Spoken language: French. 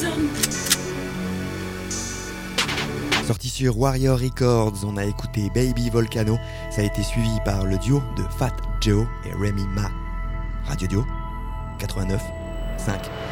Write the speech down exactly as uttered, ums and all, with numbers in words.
Sorti sur Warrior Records, on a écouté Baby Volcano, ça a été suivi par le duo de Fat Joe et Remy Ma. Radio Dio, quatre-vingt-neuf virgule cinq.